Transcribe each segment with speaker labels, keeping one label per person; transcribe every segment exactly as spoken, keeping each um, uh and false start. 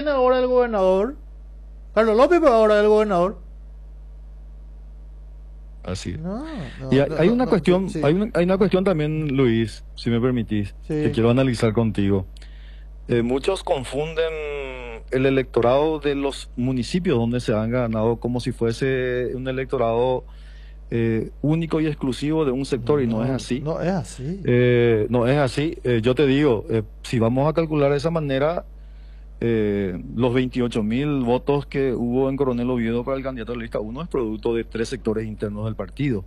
Speaker 1: tiene ahora el gobernador. Carlos López, pero ahora es el gobernador.
Speaker 2: Así es.
Speaker 1: No,
Speaker 2: Y
Speaker 1: no,
Speaker 2: hay,
Speaker 1: no,
Speaker 2: hay
Speaker 1: no,
Speaker 2: una
Speaker 1: no, sí,
Speaker 2: cuestión,
Speaker 1: sí,
Speaker 2: hay una, hay una cuestión también, Luis, si me permitís, que
Speaker 1: sí.
Speaker 2: quiero analizar contigo. Eh, muchos confunden el electorado de los municipios donde se han ganado como si fuese un electorado eh, único y exclusivo de un sector, y no es
Speaker 1: No,
Speaker 2: así.
Speaker 1: no es así.
Speaker 2: Eh, no es así. Eh, yo te digo, eh, si vamos a calcular de esa manera, eh, los veintiocho mil votos que hubo en Coronel Oviedo para el candidato de la lista uno es producto de tres sectores internos del partido.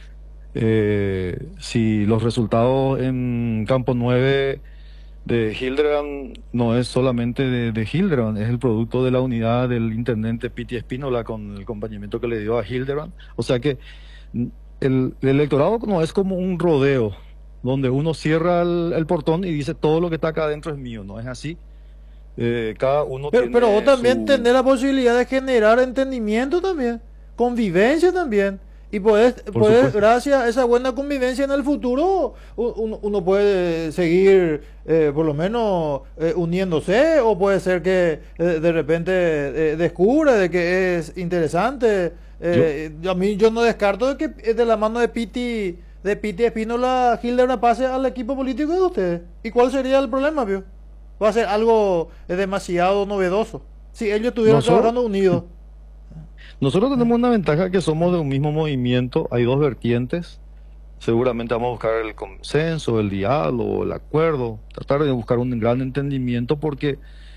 Speaker 2: Eh, si los resultados en Campo nueve de Hildebrand no es solamente de, de Hildebrand, es el producto de la unidad del intendente Piti Espínola con el acompañamiento que le dio a Hildebrand. O sea que mm, el, el electorado no es como un rodeo donde uno cierra el, el portón y dice todo lo que está acá adentro es mío, no es así. Eh, cada uno
Speaker 1: Pero, pero vos
Speaker 2: tiene
Speaker 1: también
Speaker 2: su...
Speaker 1: tenés la posibilidad de generar entendimiento también, convivencia también. Y podés,
Speaker 2: Por
Speaker 1: podés,
Speaker 2: supuesto.
Speaker 1: gracias a esa buena convivencia en el futuro, u- uno, uno puede seguir eh, por lo menos eh, uniéndose, o puede ser que eh, de repente eh, descubra de que es interesante.
Speaker 2: Yo,
Speaker 1: Eh, a mí yo no descarto de que eh, de la mano de Piti, de Piti Espínola, Hildebrand pase al equipo político de ustedes. ¿Y cuál sería el problema, Pio? Va a ser algo eh, demasiado novedoso. Si ellos estuvieran
Speaker 2: nosotros,
Speaker 1: trabajando unidos.
Speaker 2: nosotros
Speaker 1: Eh,
Speaker 2: tenemos una ventaja que somos de un mismo movimiento, hay dos vertientes. Seguramente vamos a buscar el consenso, el diálogo, el acuerdo, tratar de buscar un gran entendimiento porque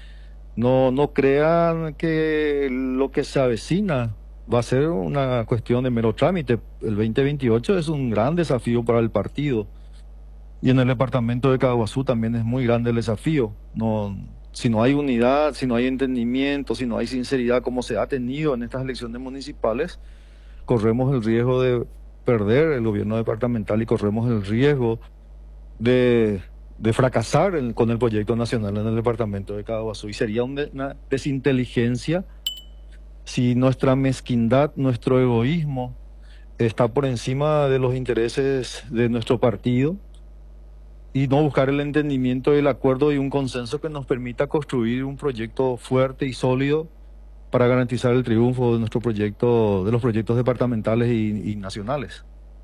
Speaker 2: no, no crean que lo que se avecina va a ser una cuestión de mero trámite. El veinte veintiocho es un gran desafío para el partido y en el departamento de Caguazú también es muy grande el desafío. No, si no hay unidad, si no hay entendimiento, si no hay sinceridad como se ha tenido en estas elecciones municipales, corremos el riesgo de perder el gobierno departamental y corremos el riesgo de, de fracasar en- con el proyecto nacional en el departamento de Caguazú. Y sería un de- una desinteligencia si nuestra mezquindad, nuestro egoísmo está por encima de los intereses de nuestro partido y no buscar el entendimiento, el acuerdo y un consenso que nos permita construir un proyecto fuerte y sólido para garantizar el triunfo de nuestro proyecto, de los proyectos departamentales y, y nacionales.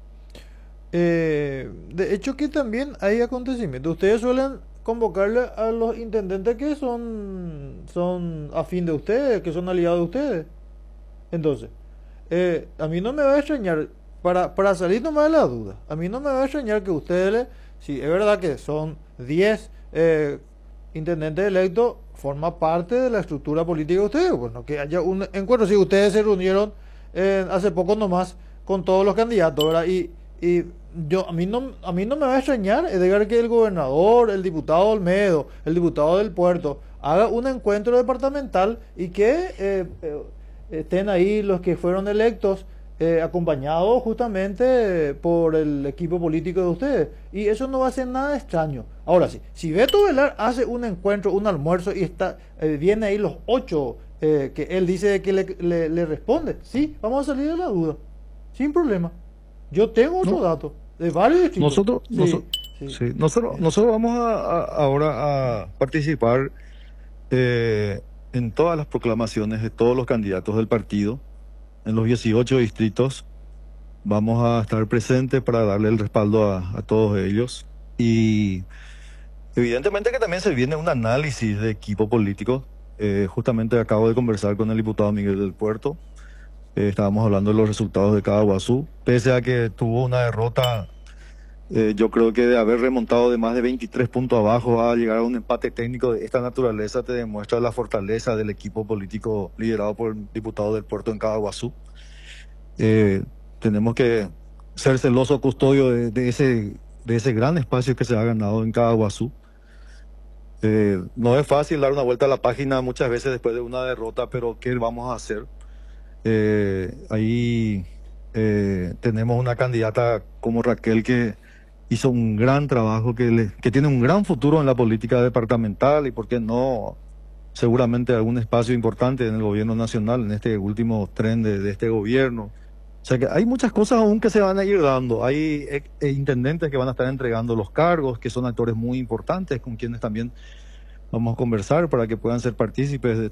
Speaker 1: eh, de hecho que también hay acontecimientos. Ustedes suelen convocarle a los intendentes que son, son afín de ustedes, que son aliados de ustedes. Entonces, eh, a mí no me va a extrañar, para, para salir nomás de la duda, a mí no me va a extrañar que ustedes, le- si es verdad que son diez eh, intendentes electos, forma parte de la estructura política de ustedes. Bueno, que haya un encuentro, si ustedes se reunieron eh, hace poco nomás con todos los candidatos, ¿verdad? Y, y yo, a mí no, a mí no me va a extrañar, Edgar, que el gobernador, el diputado Olmedo, el diputado del Puerto, haga un encuentro departamental y que eh, eh, estén ahí los que fueron electos, eh, acompañados justamente por el equipo político de ustedes. Y eso no va a ser nada extraño. Ahora sí, si Beto Velar hace un encuentro, un almuerzo y está eh, viene ahí los ocho eh, que él dice que le, le, le responde, sí, vamos a salir de la duda, sin problema. Yo tengo otro
Speaker 2: No,
Speaker 1: dato de varios distritos.
Speaker 2: nosotros,
Speaker 1: Sí,
Speaker 2: nosotros,
Speaker 1: sí.
Speaker 2: sí, nosotros,
Speaker 1: Eh,
Speaker 2: nosotros vamos a, a- ahora a participar eh, en todas las proclamaciones de todos los candidatos del partido, en los dieciocho distritos. Vamos a estar presentes para darle el respaldo a, a todos ellos. Y evidentemente que también se viene un análisis de equipo político. Eh, justamente acabo de conversar con el diputado Miguel del Puerto. Eh, estábamos hablando de los resultados de cada Guazú. Pese a que tuvo una derrota, eh, yo creo que de haber remontado de más de veintitrés puntos abajo a llegar a un empate técnico de esta naturaleza te demuestra la fortaleza del equipo político liderado por el diputado del Puerto en Caguazú. Eh, tenemos que ser celoso custodio de, de ese, de ese gran espacio que se ha ganado en Caguazú. Eh, no es fácil dar una vuelta a la página muchas veces después de una derrota, pero ¿qué vamos a hacer? Eh, ahí eh, tenemos una candidata como Raquel que hizo un gran trabajo, que, le- que tiene un gran futuro en la política departamental y, ¿por qué no? Seguramente algún espacio importante en el gobierno nacional, en este último tren de, de este gobierno. O sea que hay muchas cosas aún que se van a ir dando. Hay eh, eh, intendentes que van a estar entregando los cargos, que son actores muy importantes, con quienes también vamos a conversar para que puedan ser partícipes de